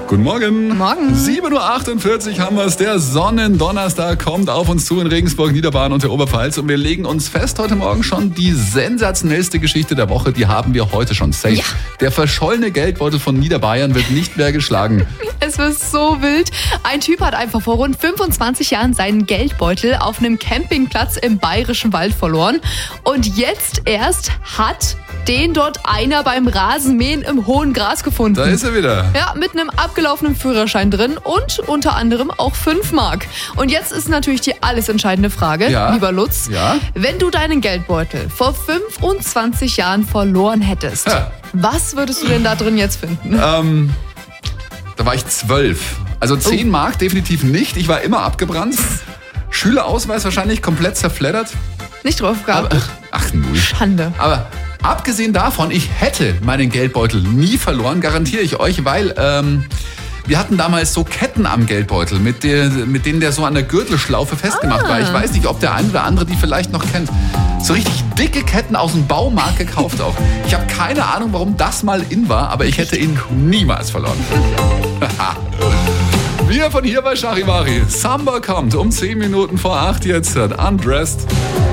Guten Morgen. Morgen. 7.48 Uhr haben wir es. Der Sonnendonnerstag kommt auf uns zu in Regensburg, Niederbayern und der Oberpfalz. Und wir legen uns fest heute Morgen schon, die sensationellste Geschichte der Woche, die haben wir heute schon safe. Ja. Der verschollene Geldbeutel von Niederbayern wird nicht mehr geschlagen. Es wird so wild. Ein Typ hat einfach vor rund 25 Jahren seinen Geldbeutel auf einem Campingplatz im Bayerischen Wald verloren. Und jetzt erst hat den dort einer beim Rasenmähen im hohen Gras gefunden. Da ist er wieder. Ja, mit einem abgelaufenen Führerschein drin und unter anderem auch 5 Mark. Und jetzt ist natürlich die alles entscheidende Frage, Ja. lieber Lutz. Ja. Wenn du deinen Geldbeutel vor 25 Jahren verloren hättest, Ja. was würdest du denn da drin jetzt finden? Da war ich 12. Also 10 Mark definitiv nicht. Ich war immer abgebrannt. Schülerausweis wahrscheinlich komplett zerfleddert. Nicht drauf gehabt. Ach null. Schande. Aber abgesehen davon, ich hätte meinen Geldbeutel nie verloren, garantiere ich euch, weil wir hatten damals so Ketten am Geldbeutel, mit denen der so an der Gürtelschlaufe festgemacht war. Ich weiß nicht, ob der ein oder andere die vielleicht noch kennt. So richtig dicke Ketten aus dem Baumarkt gekauft auch. Ich habe keine Ahnung, warum das mal in war, aber ich hätte ihn niemals verloren. Wir von hier bei Charivari. Samba kommt um 10 Minuten vor 8 jetzt. Undressed.